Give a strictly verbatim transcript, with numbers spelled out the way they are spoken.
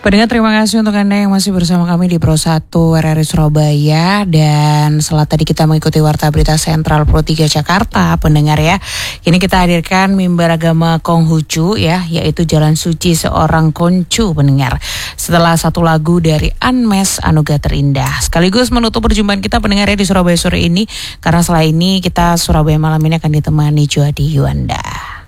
Pendengar, terima kasih untuk Anda yang masih bersama kami di Pro satu R R I Surabaya. Dan setelah tadi kita mengikuti Warta Berita Sentral Pro tiga Jakarta, pendengar ya, ini kita hadirkan mimbar agama Konghucu ya, yaitu Jalan Suci Seorang Koncu, pendengar. Setelah satu lagu dari Unmesh, Anugerah Terindah. Sekaligus menutup perjumpaan kita, pendengar ya, di Surabaya sore ini. Karena setelah ini kita Surabaya malam ini akan ditemani Juhadi Yuanda.